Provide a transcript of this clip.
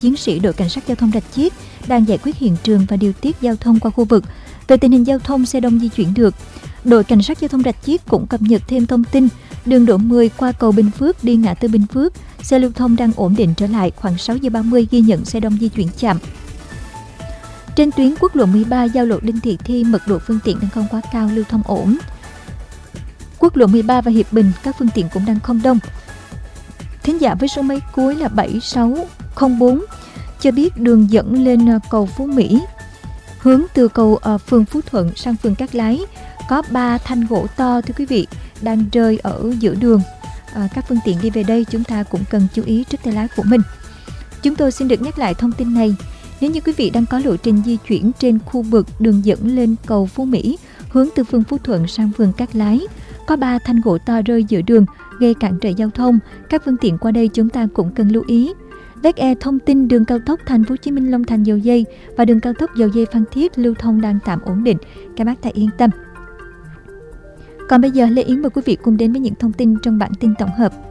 chiến sĩ đội cảnh sát giao thông Rạch Chiếc đang giải quyết hiện trường và điều tiết giao thông qua khu vực. Về tình hình giao thông, xe đông di chuyển được. Đội cảnh sát giao thông Rạch Chiếc cũng cập nhật thêm thông tin đường Đỗ 10 qua cầu Bình Phước đi ngã tư Bình Phước, xe lưu thông đang ổn định trở lại. Khoảng 6 giờ 30 ghi nhận xe đông di chuyển chậm. Trên tuyến quốc lộ 13 giao lộ Đinh Thị Thi, mật độ phương tiện đang không quá cao, lưu thông ổn. Quốc lộ 13 và Hiệp Bình, các phương tiện cũng đang không đông. Thính giả với số máy cuối là 7604 cho biết đường dẫn lên cầu Phú Mỹ hướng từ cầu phường Phú Thuận sang phường Cát Lái có 3 thanh gỗ to thưa quý vị đang rơi ở giữa đường. Các phương tiện đi về đây chúng ta cũng cần chú ý trước tay lái của mình. Chúng tôi xin được nhắc lại thông tin này. Nếu như quý vị đang có lộ trình di chuyển trên khu vực đường dẫn lên cầu Phú Mỹ hướng từ phường Phú Thuận sang phường Cát Lái, có 3 thanh gỗ to rơi giữa đường gây cản trở giao thông. Các phương tiện qua đây chúng ta cũng cần lưu ý. VE thông tin đường cao tốc Thành phố Hồ Chí Minh Long Thành Dầu Giây và đường cao tốc Dầu Giây Phan Thiết lưu thông đang tạm ổn định. Các bác hãy yên tâm. Còn bây giờ Lê Yến mời quý vị cùng đến với những thông tin trong bản tin tổng hợp.